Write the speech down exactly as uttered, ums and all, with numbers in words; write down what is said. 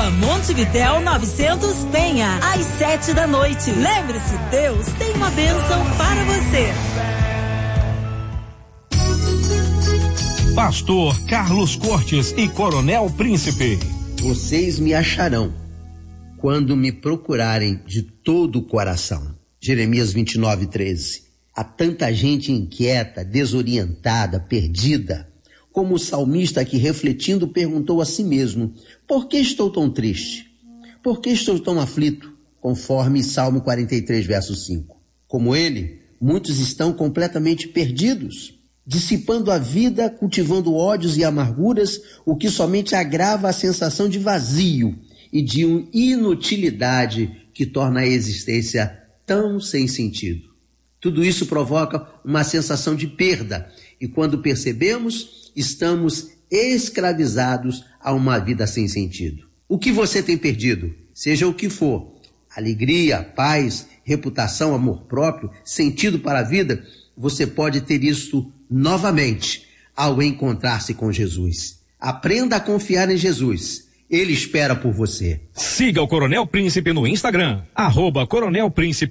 Rua Montevidéu novecentos Penha, às sete da noite. Lembre-se, Deus tem uma bênção para você. Pastor Carlos Cortes e Coronel Príncipe. Vocês me acharão quando me procurarem de todo o coração. Jeremias vinte e nove, treze. Há tanta gente inquieta, desorientada, perdida, como o salmista que, refletindo, perguntou a si mesmo: por que estou tão triste? Por que estou tão aflito? Conforme Salmo quarenta e três, verso cinco. Como ele, muitos estão completamente perdidos, dissipando a vida, cultivando ódios e amarguras, o que somente agrava a sensação de vazio e de inutilidade que torna a existência tão sem sentido. Tudo isso provoca uma sensação de perda, e quando percebemos, estamos escravizados a uma vida sem sentido. O que você tem perdido? Seja o que for, alegria, paz, reputação, amor próprio, sentido para a vida, você pode ter isso novamente ao encontrar-se com Jesus. Aprenda a confiar em Jesus. Ele espera por você. Siga o Coronel Príncipe no Instagram, arroba Coronel Príncipe.